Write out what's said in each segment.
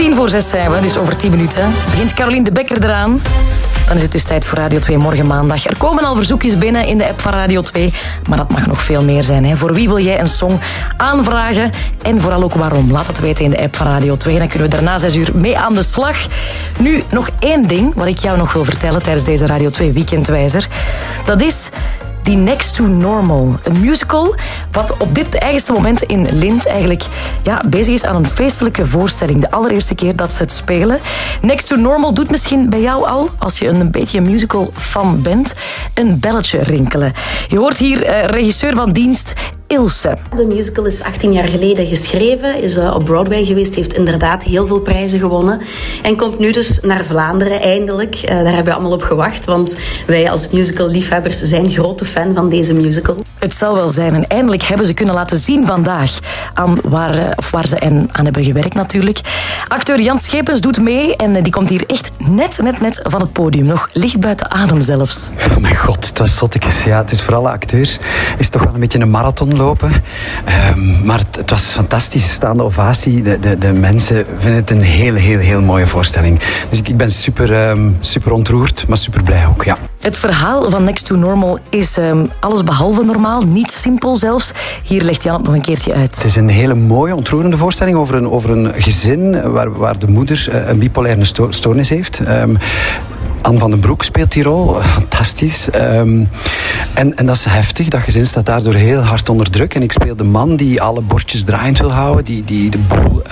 6 zijn we, dus over 10 minuten. Begint Caroline de Bekker eraan. Dan is het dus tijd voor Radio 2 morgen maandag. Er komen al verzoekjes binnen in de app van Radio 2. Maar dat mag nog veel meer zijn. Hè. Voor wie wil jij een song aanvragen? En vooral ook waarom? Laat het weten in de app van Radio 2. Dan kunnen we daarna 6 uur mee aan de slag. Nu nog 1 ding wat ik jou nog wil vertellen tijdens deze Radio 2 Weekendwijzer. Dat is die Next to Normal. Een musical wat op dit eigenste moment in Lint eigenlijk bezig is aan een feestelijke voorstelling. De allereerste keer dat ze het spelen. Next to Normal doet misschien bij jou al, als je een beetje een musical fan bent, een belletje rinkelen. Je hoort hier regisseur van dienst Ilse. De musical is 18 jaar geleden geschreven, is op Broadway geweest, heeft inderdaad heel veel prijzen gewonnen en komt nu dus naar Vlaanderen eindelijk. Daar hebben we allemaal op gewacht, want wij als musical-liefhebbers zijn grote fan van deze musical. Het zal wel zijn en eindelijk hebben ze kunnen laten zien vandaag aan waar ze aan hebben gewerkt natuurlijk. Acteur Jan Schepens doet mee en die komt hier echt net van het podium. Nog licht buiten adem zelfs. Oh mijn god, het was zottekes. Ja, het is voor alle acteurs is toch wel een beetje een marathon lopen. Maar het was fantastisch. Staande ovatie. De mensen vinden het een heel mooie voorstelling. Dus ik ben super ontroerd, maar super blij ook, ja. Het verhaal van Next to Normal is alles behalve normaal. Niet simpel zelfs. Hier legt Jan het nog een keertje uit. Het is een hele mooie, ontroerende voorstelling over een gezin waar de moeder een bipolaire stoornis heeft. Anne van den Broek speelt die rol. Fantastisch. En dat is heftig. Dat gezin staat daardoor heel hard onder druk. En ik speel de man die alle bordjes draaiend wil houden. Die de boel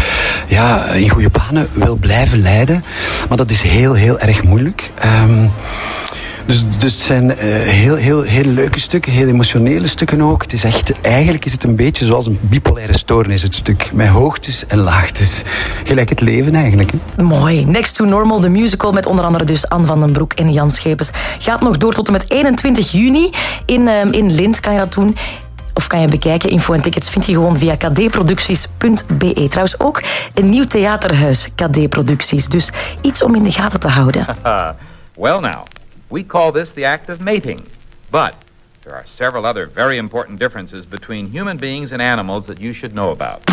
in goede banen wil blijven leiden. Maar dat is heel erg moeilijk. Dus het zijn heel leuke stukken, heel emotionele stukken ook. Het is eigenlijk is het een beetje zoals een bipolaire stoornis, het stuk. Met hoogtes en laagtes. Gelijk het leven eigenlijk. Hè? Mooi. Next to Normal, de musical met onder andere dus Anne van den Broek en Jan Schepens. Gaat nog door tot en met 21 juni. In Lint kan je dat doen. Of kan je bekijken. Info en tickets vind je gewoon via kdproducties.be. Trouwens ook een nieuw theaterhuis, KD Producties. Dus iets om in de gaten te houden. Well now. We call this the act of mating, but there are several other very important differences between human beings and animals that you should know about.